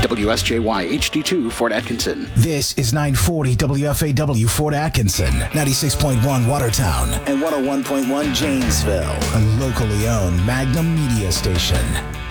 WSJY HD2 Fort Atkinson. This is 940 WFAW Fort Atkinson, 96.1 Watertown, and 101.1 Janesville, a locally owned Magnum media station.